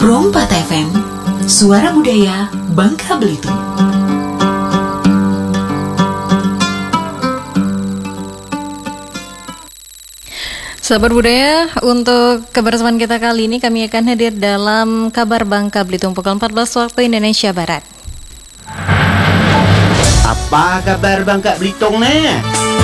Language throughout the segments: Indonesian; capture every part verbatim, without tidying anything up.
Prompat F M, Suara Budaya Bangka Belitung. Sahabat budaya, untuk kebersamaan kita kali ini kami akan hadir dalam Kabar Bangka Belitung pukul empat belas waktu Indonesia Barat. Apa kabar Bangka Belitung nih?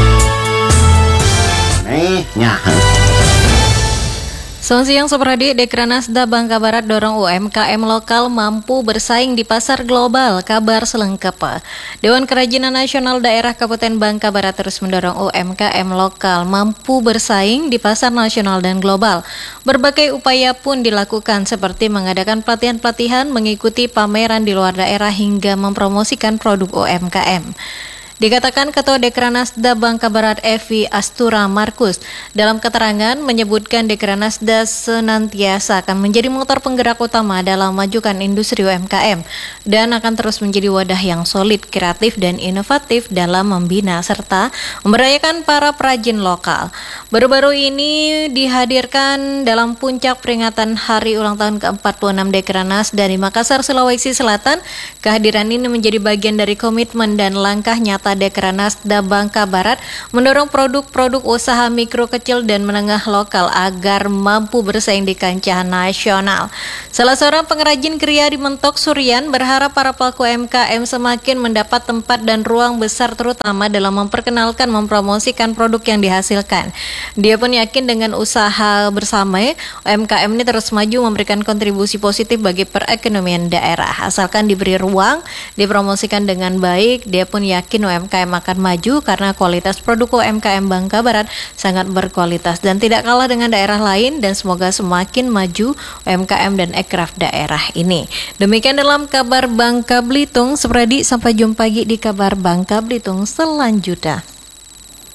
Nih, nyah. Selamat siang Sobat Adik, Dekranasda Bangka Barat dorong U M K M lokal mampu bersaing di pasar global. Kabar selengkapnya. Dewan Kerajinan Nasional Daerah Kabupaten Bangka Barat terus mendorong U M K M lokal mampu bersaing di pasar nasional dan global. Berbagai upaya pun dilakukan seperti mengadakan pelatihan-pelatihan, mengikuti pameran di luar daerah hingga mempromosikan produk U M K M. Dikatakan Ketua Dekranasda Bangka Barat Evi Astura Markus dalam keterangan menyebutkan Dekranasda senantiasa akan menjadi motor penggerak utama dalam majukan industri U M K M dan akan terus menjadi wadah yang solid, kreatif dan inovatif dalam membina serta memberdayakan para perajin lokal. Baru-baru ini dihadirkan dalam puncak peringatan hari ulang tahun ke empat puluh enam Dekranasda di Makassar, Sulawesi Selatan. Kehadiran ini menjadi bagian dari komitmen dan langkah nyata Dekranasda Bangka Barat mendorong produk-produk usaha mikro, kecil dan menengah lokal agar mampu bersaing di kancah nasional. Salah seorang pengrajin kria di Mentok, Suryan, berharap para pelaku U M K M semakin mendapat tempat dan ruang besar terutama dalam memperkenalkan, mempromosikan produk yang dihasilkan. Dia pun yakin dengan usaha bersama U M K M ini terus maju memberikan kontribusi positif bagi perekonomian daerah. Asalkan diberi ruang, dipromosikan dengan baik, dia pun yakin U M K M akan maju karena kualitas produk U M K M Bangka Barat sangat berkualitas dan tidak kalah dengan daerah lain, dan semoga semakin maju U M K M dan ekraf daerah ini. Demikian dalam Kabar Bangka Belitung. Sepredi, sampai jumpa lagi di Kabar Bangka Belitung selanjutnya.